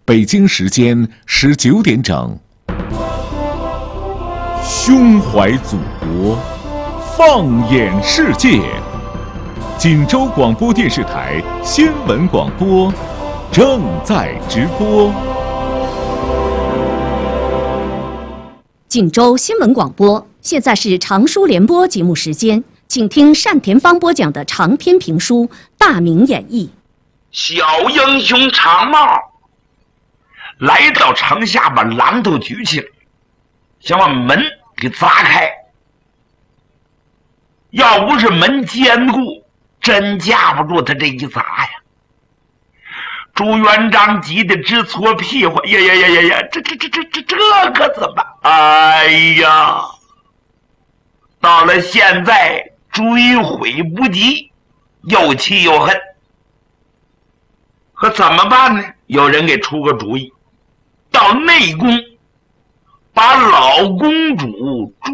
北京时间19点整。胸怀祖国，放眼世界。锦州广播电视台新闻广播正在直播。 锦州新闻广播，现在是长书联播节目时间，请听单田芳播讲的长篇评书《大明演义》。 小英雄长帽来到城下，把榔头举起来，想把门给砸开。要不是门坚固，真架不住他这一砸呀。朱元璋急得直搓屁股，呀，这可怎么？哎呀，到了现在追悔不及，又气又恨。可怎么办呢？有人给出个主意，到内宫把老公主